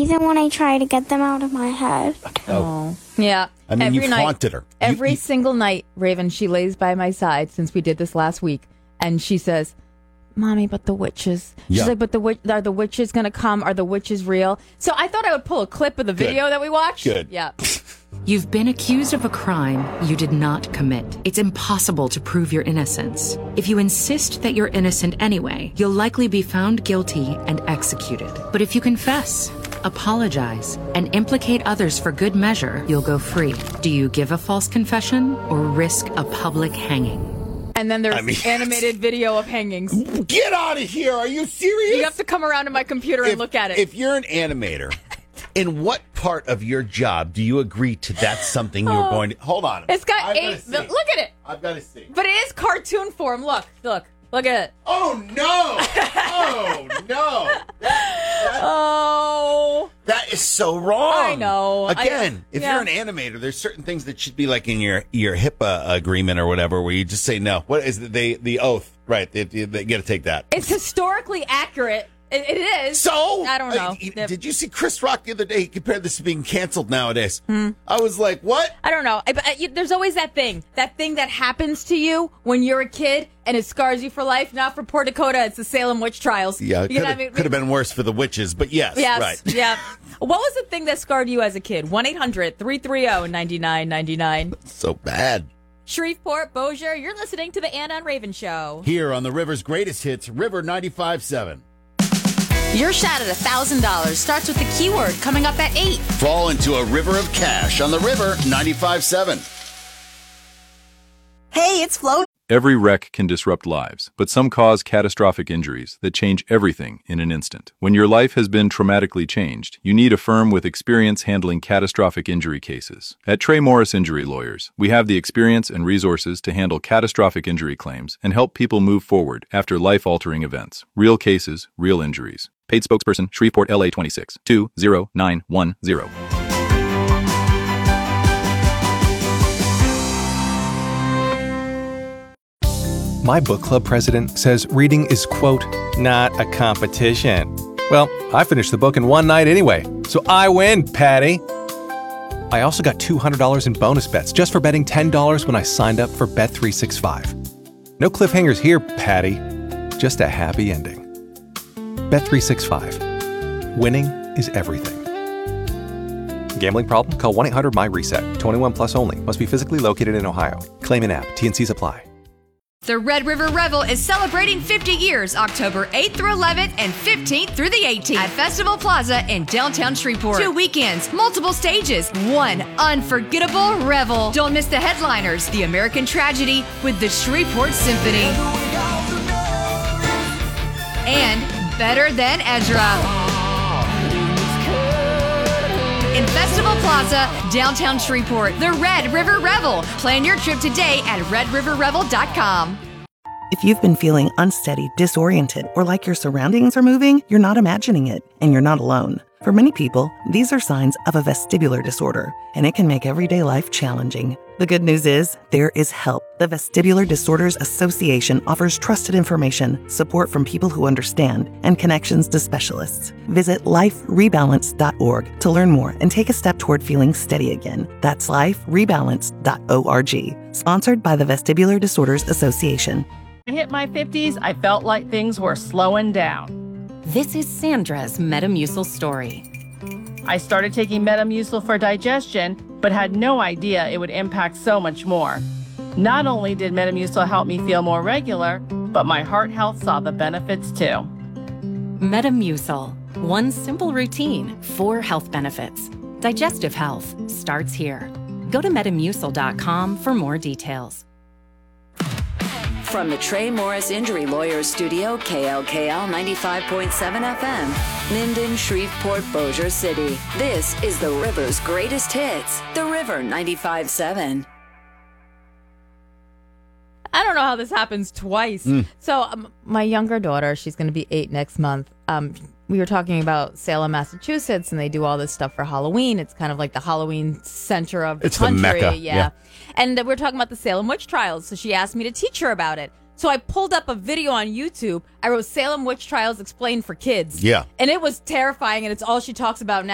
even when I try to get them out of my head. Oh. Yeah. I mean, you've haunted her. Every single night, Raven, she lays by my side since we did this last week, and she says, Mommy, but the witches. She's like, but are the witches going to come? Are the witches real? So I thought I would pull a clip of the video that we watched. Good. Yeah. You've been accused of a crime you did not commit. It's impossible to prove your innocence. If you insist that you're innocent anyway, you'll likely be found guilty and executed. But if you confess, apologize, and implicate others for good measure, you'll go free. Do you give a false confession or risk a public hanging? And then there's animated video of hangings. Get out of here. Are you serious? You have to come around to my computer and look at it. If you're an animator, in what part of your job do you agree to that's something you're going to... Hold on. It's got 8... Look at it. I've got to see. But it is cartoon form. Look at it. Oh, no. Oh, no. That is so wrong. I know. Again, if you're an animator, there's certain things that should be like in your HIPAA agreement or whatever, where you just say no. What is the oath? Right. They got to take that. It's historically accurate. It is. So? I don't know. Did you see Chris Rock the other day? He compared this to being canceled nowadays. I was like, what? I don't know. There's always that thing that happens to you when you're a kid and it scars you for life. Not for poor Dakota. It's the Salem witch trials. Yeah, could have been worse for the witches, but yes, right. Yeah. What was the thing that scarred you as a kid? 1-800-330-9999. So bad. Shreveport, Bossier, you're listening to the Ann on Raven Show. Here on the River's greatest hits, River 95.7. Your shot at $1,000 starts with the keyword coming up at 8. Fall into a river of cash on the River 95.7. Hey, it's Flo. Every wreck can disrupt lives, but some cause catastrophic injuries that change everything in an instant. When your life has been traumatically changed, you need a firm with experience handling catastrophic injury cases. At Trey Morris Injury Lawyers, we have the experience and resources to handle catastrophic injury claims and help people move forward after life-altering events. Real cases, real injuries. Paid spokesperson, Shreveport, LA 26 20910. My book club president says reading is, quote, not a competition. Well, I finished the book in one night anyway, so I win, Patty. I also got $200 in bonus bets just for betting $10 when I signed up for Bet365. No cliffhangers here, Patty. Just a happy ending. Bet365. Winning is everything. Gambling problem? Call 1-800-MY-RESET. 21 plus only. Must be physically located in Ohio. Claim in app. T&Cs apply. The Red River Revel is celebrating 50 years, October 8th through 11th and 15th through the 18th at Festival Plaza in downtown Shreveport. 2 weekends, multiple stages, one unforgettable revel. Don't miss the headliners, The American Tragedy with the Shreveport Symphony. And Better Than Ezra. In Festival Plaza, downtown Shreveport, the Red River Revel. Plan your trip today at redriverrevel.com. If you've been feeling unsteady, disoriented, or like your surroundings are moving, you're not imagining it, and you're not alone. For many people, these are signs of a vestibular disorder, and it can make everyday life challenging. The good news is, there is help. The Vestibular Disorders Association offers trusted information, support from people who understand, and connections to specialists. Visit liferebalance.org to learn more and take a step toward feeling steady again. That's liferebalance.org. Sponsored by the Vestibular Disorders Association. I hit my 50s, I felt like things were slowing down. This is Sandra's Metamucil story. I started taking Metamucil for digestion, but had no idea it would impact so much more. Not only did Metamucil help me feel more regular, but my heart health saw the benefits too. Metamucil. One simple routine, 4 health benefits. Digestive health starts here. Go to metamucil.com for more details. From the Trey Morris Injury Lawyers Studio, KLKL 95.7 FM, Minden, Shreveport, Bossier City. This is the River's greatest hits, the River 95.7. I don't know how this happens twice. So my younger daughter, she's going to be 8 next month. We were talking about Salem, Massachusetts, and they do all this stuff for Halloween. It's kind of like the Halloween center of the country. It's the Mecca. Yeah. And we were talking about the Salem witch trials, so she asked me to teach her about it. So I pulled up a video on YouTube. I wrote Salem witch trials explained for kids. Yeah. And it was terrifying, and it's all she talks about now.